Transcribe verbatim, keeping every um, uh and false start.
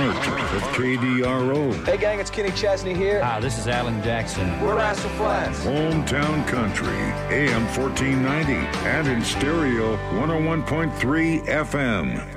heart of K D R O. Hey, gang, it's Kenny Chesney here. Hi, this is Alan Jackson. We're Rascal Flatts. Hometown Country, A M fourteen ninety, and in stereo, one oh one point three F M.